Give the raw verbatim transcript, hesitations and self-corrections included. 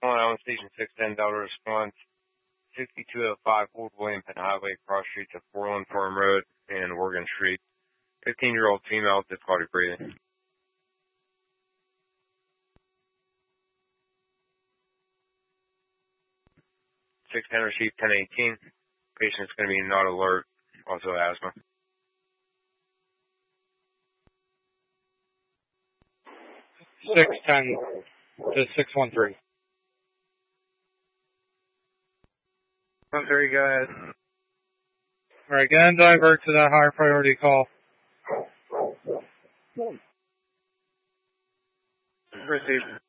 Calling Island Station six ten, Delta response, sixty-two oh five Old William Penn Highway, cross streets of Foreland Farm Road and Oregon Street. fifteen-year-old female, difficulty breathing. six ten received ten eighteen. Patient's going to be not alert, also asthma. six ten to six one three. one three, go ahead. All right, go and divert to that higher priority call. Received.